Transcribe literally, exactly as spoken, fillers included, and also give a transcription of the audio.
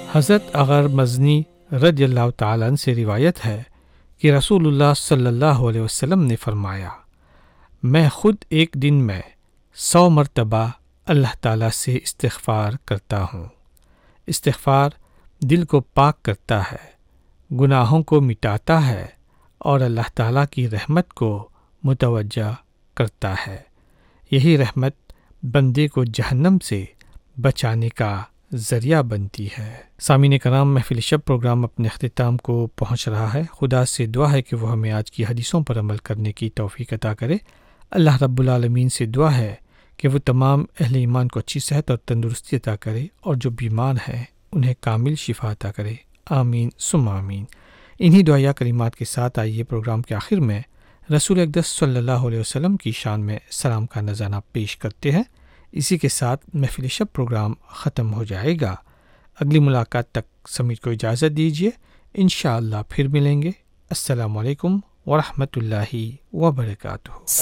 حضرت اغر مزنی رضی اللہ تعالیٰ عنہ سے روایت ہے کہ رسول اللہ صلی اللہ علیہ وسلم نے فرمایا، میں خود ایک دن میں سو مرتبہ اللہ تعالیٰ سے استغفار کرتا ہوں۔ استغفار دل کو پاک کرتا ہے، گناہوں کو مٹاتا ہے اور اللہ تعالیٰ کی رحمت کو متوجہ کرتا ہے۔ یہی رحمت بندے کو جہنم سے بچانے کا ذریعہ بنتی ہے۔ سامعین کرام، محفل شب پروگرام اپنے اختتام کو پہنچ رہا ہے۔ خدا سے دعا ہے کہ وہ ہمیں آج کی حدیثوں پر عمل کرنے کی توفیق عطا کرے۔ اللہ رب العالمین سے دعا ہے کہ وہ تمام اہل ایمان کو اچھی صحت اور تندرستی عطا کرے، اور جو بیمار ہیں انہیں کامل شفا عطا کرے۔ آمین ثم آمین۔ انہی دعائیہ کلمات کے ساتھ آئیے پروگرام کے آخر میں رسول اقدس صلی اللہ علیہ وسلم کی شان میں سلام کا نذرانہ پیش کرتے ہیں۔ اسی کے ساتھ محفل شب پروگرام ختم ہو جائے گا۔ اگلی ملاقات تک سمیت کو اجازت دیجیے، انشاءاللہ پھر ملیں گے۔ السلام علیکم ورحمۃ اللہ وبرکاتہ۔